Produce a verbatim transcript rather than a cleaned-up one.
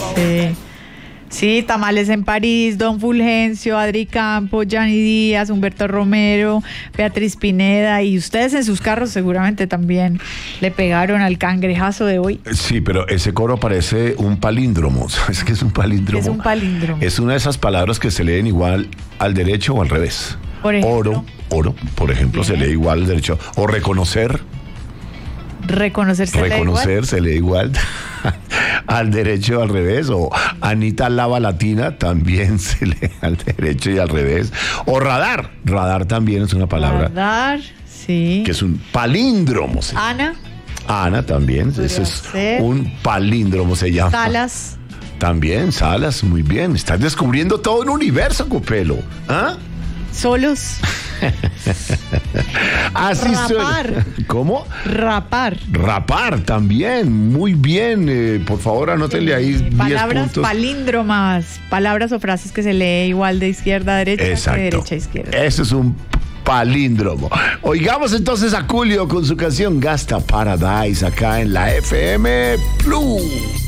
Sí. Sí, Tamales en París, Don Fulgencio, Adri Campos, Gianni Díaz, Humberto Romero, Beatriz Pineda, y ustedes en sus carros seguramente también le pegaron al cangrejazo de hoy. Sí, pero ese coro parece un palíndromo. ¿Sabes qué es un palíndromo? Es un palíndromo. Es una de esas palabras que se leen igual al derecho o al revés. Por ejemplo. Oro, oro, por ejemplo, Bien. se lee igual al derecho. O reconocer. Reconocer se lee Reconocer igual. se lee igual al derecho o al revés. O Anita Lava Latina también se lee al derecho y al revés. O radar. Radar también es una palabra Radar, sí. que es un palíndromo. ¿Sí? Ana, Ana también. Podría Ese es ser. un palíndromo, se llama. Salas. También, Salas, muy bien. Estás descubriendo todo un universo, Copelo. ¿Ah? Solos. Así Rapar. suena. ¿Cómo? Rapar. Rapar también, muy bien. Eh, por favor, anótenle ahí Eh, diez palabras puntos. palíndromas, palabras o frases que se lee igual de izquierda a derecha Exacto. que de derecha a izquierda. Ese es un palíndromo. Oigamos entonces a Julio con su canción Gasta Paradise acá en la F M Plus.